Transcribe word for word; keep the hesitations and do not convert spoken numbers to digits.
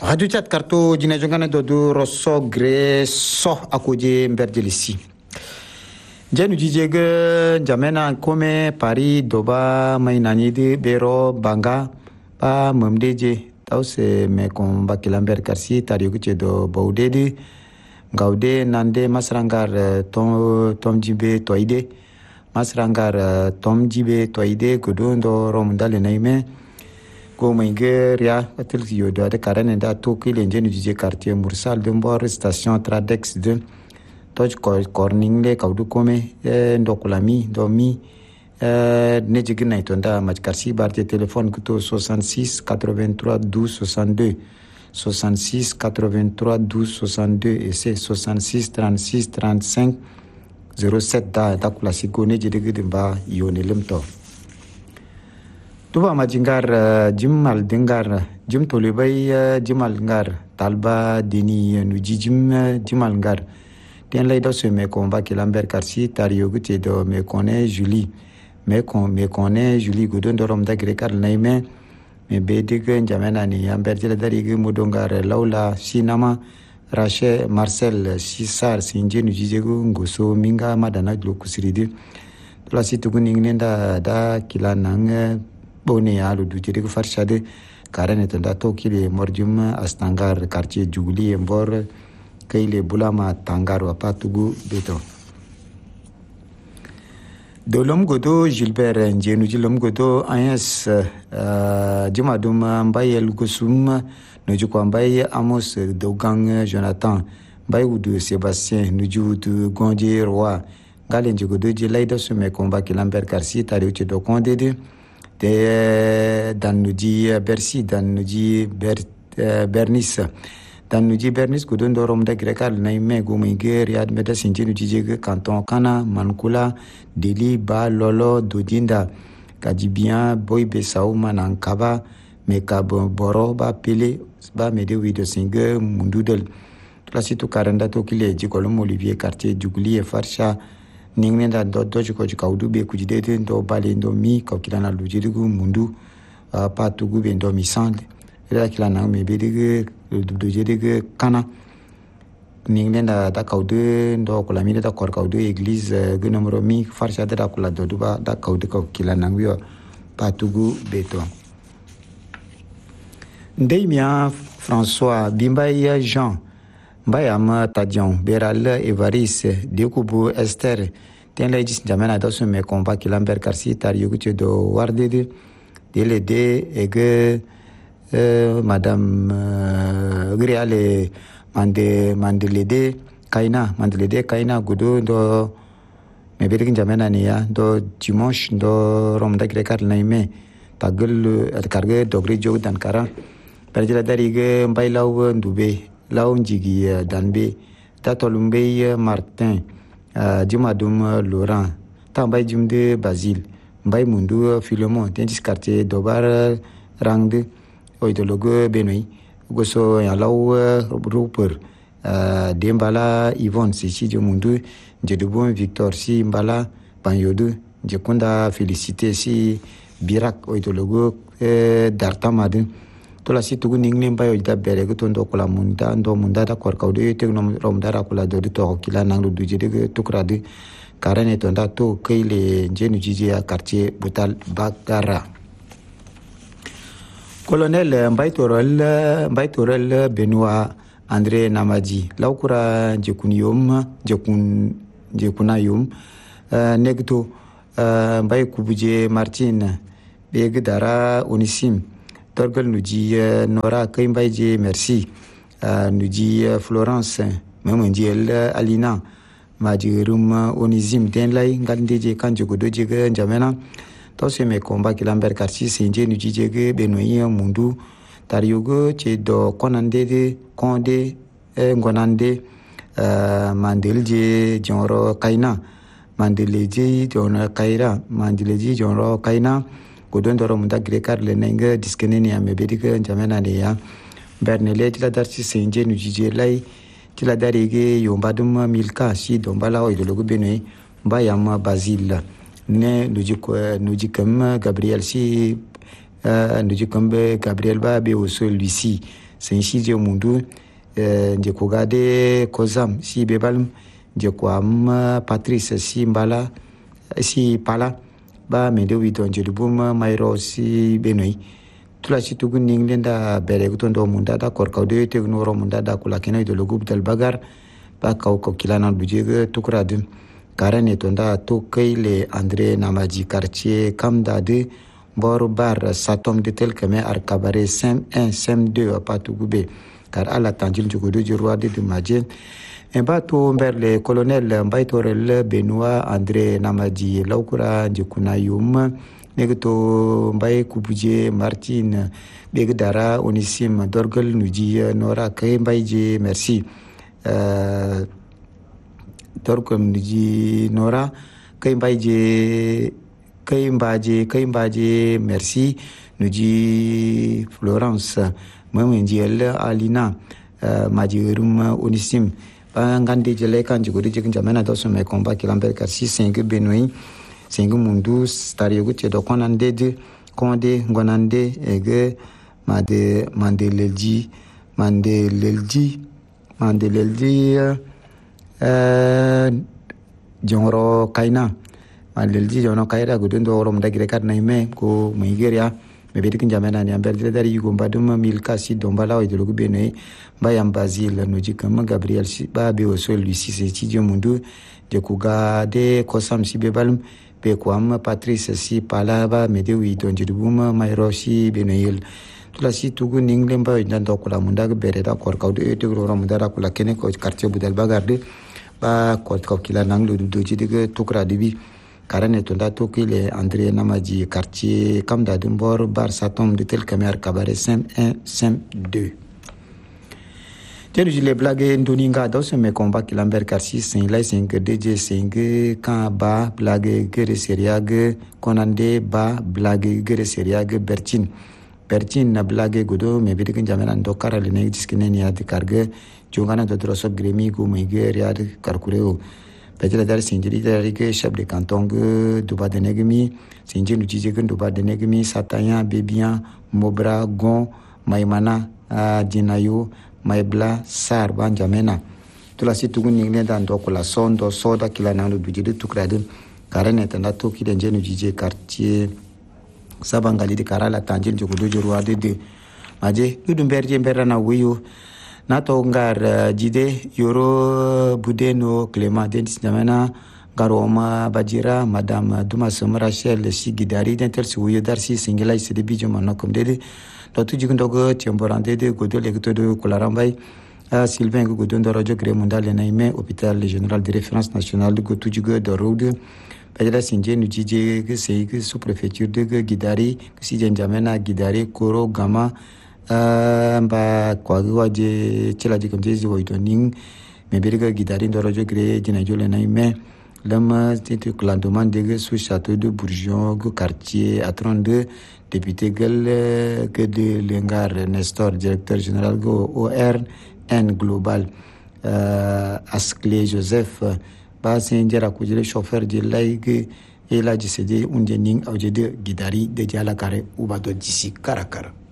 Radio chat kartu jina jongana dodu rosso gre so akuje mberjelisi. Jenu jijege jamena kome Paris doba mainani de bero banga pa memdeje tause me kon bakilamber karsi tariyo kuche do baudede gaude nande masrangar tom tom jibe toide masrangar tom jibe toide godondo romdale naime go Nigeria atel yodo de karane da to kile njenu jije quartier Mursal de Mbor station Tradex de toj corning le kaudu kome ndokulami domi ne jigina itonda majkarsi barte téléphone kuto soixante-six quatre-vingt-trois douze soixante-deux soixante-six quatre-vingt-trois douze soixante-deux et c'est soixante-six trente-six trente-cinq zéro sept da da kulasi go ne jide ba yone lemto tuba majingar jimal dengar jim tolibay jimal ngar talba dini nuji jim jimal ngar ten lay do se me combat que Lambert Karsi tario gute do me connaît Julie me kon me connaît Julie godon do rom da grekar naime me bedig jamena ni Lambert jela dari ge modongar laula sinama Rachel Marcel Sisar sinje nuji jego ngoso minga madana glo kusiridi la situ nda da kilanang bone alu du jere ko farshade karane tanda to kile morjum astangar quartier jugli embor kayle bulama tangaru apatugu beto dolom godo Gilbert njenu jilom godo ayas jumadum mbayel gusum noju ko mbay Amos Dogang Jonathan mbay wudu Sébastien noju du Gondie Roi galen godo jilayda sume combat ki Lambert Karsi tari uche do kondede de dan nuji Bercy dan nuji Ber, Bernice dan nuji Bernice gudon dorom da grekal na ime gumige riad meda sinje nuji jege canton kana mankula deli ba lolo dodinda kadibien boy besau manankaba mekabo boro ba pele ba mede wido singe mundudel klasitu karanda to kile jikolom Olivier quartier jugli e farsha ningne da do doji ko kaudu be kujide do bale ndo mi ko kilana lujidigu mundu pa tugu be ndo mi sande ila kilana me be de do jede kana ningne da da kaudu ndo ko la mi da kor kaudu église gnomro mi farsha da ko la do ba da kaudu ko kilana wi pa tugu be to Ndeimia François Bimbaya Jean Bayam Tadion Beral Evaris Dekubu Esther ten la jis jamana da sume combat ki Lambert Karsi tario kuche do wardede delede ege madame griale mande mandelede kaina mandelede kaina gudo do me bedik jamana ni ya do dimanche do romda grekar naime tagul karge dogri jog dan kara perjela darige mbailaw ndube law njigi danbe tatolumbe Martin jumadum Laurent tambay jumde Basile mbay mundu Philemon tendis quartier dobar rangde oidologo Benoît goso ya law Roper dembala Yvonne si mundu jedubon Victor si mbala banyodu jekunda Félicité si Birak oidologo Dartamade tola situ ningle mbayo da bere to ndo kula munda ndo munda da kor kawde tekno rom dara kula do to kila nanglu duje de tukrade karane to nda to keile njenu jije ya quartier Butal Bakara colonel Mbaytorel Mbaytorel Benoît André Namaji laukura jekunium jekun jekunayum negto mbay kubuje Martin begdara Onisim Torgal nous dit euh, Nora Kaimbaije merci euh, nous dit euh, Florence même dit elle Alina Majirum Onizim Denlay Gandeje Kanjo Godojege Jamena to se me combat ki Lambert Karsi Senje nous dit jege Benoît Mundu Tariogo che do konande de konde ngonande mandelje jonro kaina mandeleje jonro kaira mandeleje jonro kaina godon doro munda grekar le nenga diskeneni ya mebedika jamena ne ya bernele tila darsi senje nu jije lai tila darige yombadum milka si dombala o idologo Benoît mbayam Basile ne nujiko nujikam Gabriel si nujikam Gabriel ba be o celui-ci senshi je mundu je kogade kozam si bebalum je kwam Patrice si mbala si pala ba mede widon je lubum mairo si benoi tula si tugun ninglenda bere gutondo munda da korka de tegnoro munda da kula kenai de lugub dal bagar ba kaw ko kilana bujege tukradin karane tonda to kayle André Namaji quartier kamda de bor bar satom de tel keme ar kabare sem un sem deux a patugube car ala tangil jugodo jirwa de maje en bato mberle colonel mbaytorel Benoît André Namaji laukura jikuna yum negto mbay kubuje Martine begdara Onisim dorgal nuji nora kay mbayje merci euh dorgal nuji nora kay mbayje kay mbaje kay mbaje merci nuji Florence mamenji Alina uh, majirum Onisim ngande jele kan jigodi jikin jamana do so me combat ki lamber kar si cinq Benoît cinq mundu stario gute do konande de konde ngonande ege made mandelelji mandelelji mandelelji euh jongro kaina mandelelji jono kaira gudun do rom dagire kat nay me ko Nigeria me be dikin jamana ni amber de dari yugo badum mil kasi dombala o de lugu Benoît bayam Basile no jikam Gabriel si ba be o so lui si se ti mundu de kuga de kosam si be balum be kwam Patrice si pala ba mede wi don jidubuma mayro si Benoît tula si tugu ninglem ba ndan do kula munda bere da kor kaw de te gro munda da kula kene ko quartier budal bagarde ba ko ko kila nanglo do jidige tukra dibi karane tonda to kile André Namaji quartier kamda de bor bar satom de tel kamer kabare sem un sem deux. Les blagues Ndoninga dans ce me combat qui l'amber karsi cinq la cinq D J cinq kan ba blague gere seriag konande ba blague gere seriag Bertin Bertin na blague godo me bidikin jamana ndo karale ne diskine ni ad karge jongana do droso gremi go me gere ad karkureo petela dar sinjiri dar ke chef de canton do ba de negmi sinjinu jije do ba de negmi sataya bebian mobra gon maimana dinayo maibla sar banjamena tula si tugun ningne dan do ko la sondo soda kila nanu bijidu tukrade karane tanda to ki den jenu jije quartier sabangali de karala tanjil jogo do jorwa de de maje dudum berje berana wiyo nato ngar jide yoro budeno Clément dentis jamena garoma bajira madame Duma Rachel sigidari den tel si wiyo darsi singela ise de bijo manokom de do tuji ndogo tiomborande de godo legto de kolarambay a Sylvain godo ndo radio gré mondial naime hôpital général de référence nationale de tuji de road pedra sinje nu jije ke sey sous préfecture de Gidari si jamena Gidari Koro Gama ba kwa waje chela de kamje woito ning me berga Gidari ndo radio gré dina jole naime lama c'était clandement de sous château de Bourgeon quartier à trente-deux député Gel que de Lengar Nestor directeur général go O R N Global euh, Asclé Joseph ba senjera kujele chauffeur de laig et la jcd undening awjede Gidari de jala kare uba do disi karakara